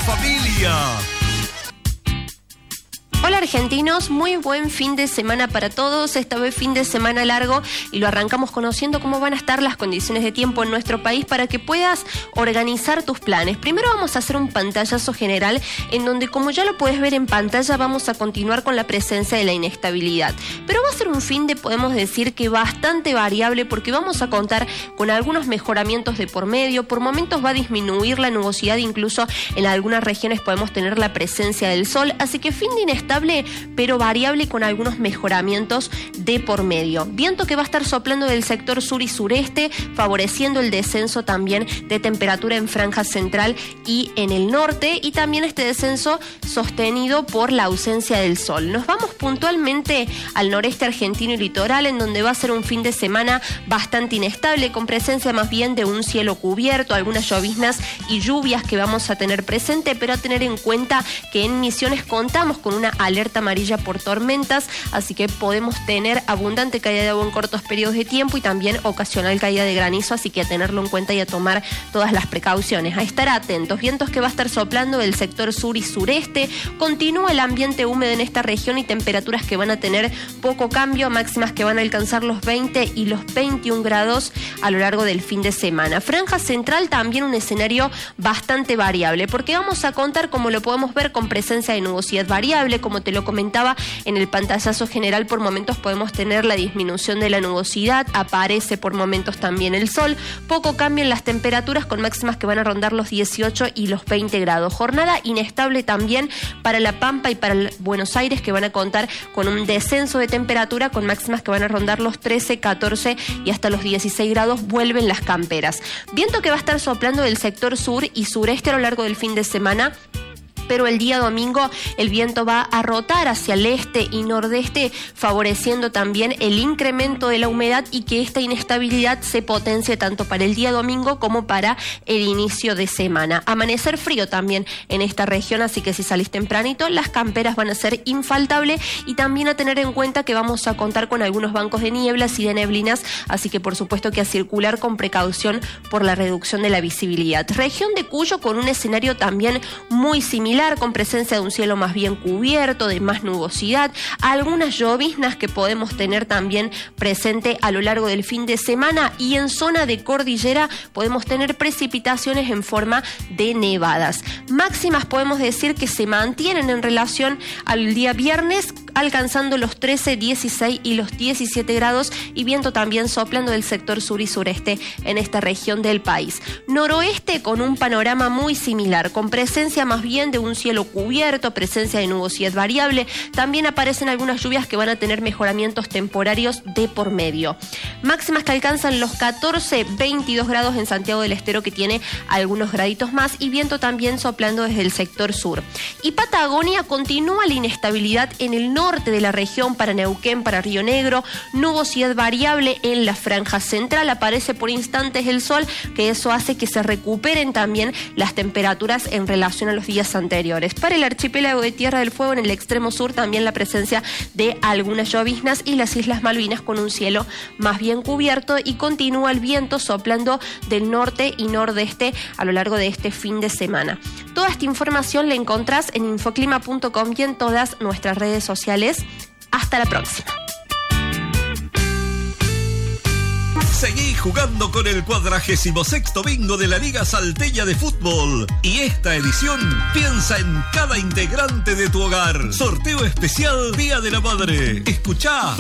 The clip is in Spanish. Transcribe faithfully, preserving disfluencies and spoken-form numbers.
familia. Hola argentinos, muy buen fin de semana para todos, esta vez fin de semana largo y lo arrancamos conociendo cómo van a estar las condiciones de tiempo en nuestro país para que puedas organizar tus planes. Primero vamos a hacer un pantallazo general en donde, como ya lo puedes ver en pantalla, vamos a continuar con la presencia de la inestabilidad. Pero va a ser un fin de, podemos decir que bastante variable, porque vamos a contar con algunos mejoramientos de por medio. Por momentos va a disminuir la nubosidad, incluso en algunas regiones podemos tener la presencia del sol, así que fin de inestabilidad pero variable con algunos mejoramientos de por medio. Viento que va a estar soplando del sector sur y sureste, favoreciendo el descenso también de temperatura en franja central y en el norte, y también este descenso sostenido por la ausencia del sol. Nos vamos puntualmente al noreste argentino y litoral, en donde va a ser un fin de semana bastante inestable, con presencia más bien de un cielo cubierto, algunas lloviznas y lluvias que vamos a tener presente, pero a tener en cuenta que en Misiones contamos con una alerta amarilla por tormentas, así que podemos tener abundante caída de agua en cortos periodos de tiempo y también ocasional caída de granizo, así que a tenerlo en cuenta y a tomar todas las precauciones. A estar atentos, vientos que va a estar soplando del sector sur y sureste, continúa el ambiente húmedo en esta región y temperaturas que van a tener poco cambio, máximas que van a alcanzar los veinte y los veintiún grados a lo largo del fin de semana. Franja central también un escenario bastante variable, porque vamos a contar, como lo podemos ver, con presencia de nubosidad variable. Como te lo comentaba en el pantallazo general, por momentos podemos tener la disminución de la nubosidad, aparece por momentos también el sol, poco cambio en las temperaturas con máximas que van a rondar los dieciocho y los veinte grados. Jornada inestable también para La Pampa y para Buenos Aires, que van a contar con un descenso de temperatura con máximas que van a rondar los trece, catorce y hasta los dieciséis grados. Vuelven las camperas. Viento que va a estar soplando del sector sur y sureste a lo largo del fin de semana, pero el día domingo el viento va a rotar hacia el este y nordeste, favoreciendo también el incremento de la humedad y que esta inestabilidad se potencie tanto para el día domingo como para el inicio de semana. Amanecer frío también en esta región, así que si salís tempranito, las camperas van a ser infaltables, y también a tener en cuenta que vamos a contar con algunos bancos de nieblas y de neblinas, así que por supuesto que a circular con precaución por la reducción de la visibilidad. Región de Cuyo con un escenario también muy similar, con presencia de un cielo más bien cubierto, de más nubosidad, algunas lloviznas que podemos tener también presente a lo largo del fin de semana, y en zona de cordillera podemos tener precipitaciones en forma de nevadas. Máximas podemos decir que se mantienen en relación al día viernes, alcanzando los trece, dieciséis y los diecisiete grados, y viento también soplando del sector sur y sureste en esta región del país. Noroeste con un panorama muy similar, con presencia más bien de un cielo cubierto, presencia de nubosidad variable, también aparecen algunas lluvias que van a tener mejoramientos temporarios de por medio. Máximas que alcanzan los catorce, veintidós grados en Santiago del Estero, que tiene algunos graditos más, y viento también soplando desde el sector sur. Y Patagonia continúa la inestabilidad en el norte de la región, para Neuquén, para Río Negro, nubosidad variable en la franja central, aparece por instantes el sol, que eso hace que se recuperen también las temperaturas en relación a los días anteriores. Para el archipiélago de Tierra del Fuego, en el extremo sur, también la presencia de algunas lloviznas, y las Islas Malvinas con un cielo más bien cubierto, y continúa el viento soplando del norte y nordeste a lo largo de este fin de semana. Toda esta información la encontrás en infoclima punto com y en todas nuestras redes sociales. Hasta la próxima. Seguí jugando con el cuadragésimo sexto bingo de la Liga Salteña de Fútbol. Y esta edición piensa en cada integrante de tu hogar. Sorteo especial Día de la Madre. Escuchá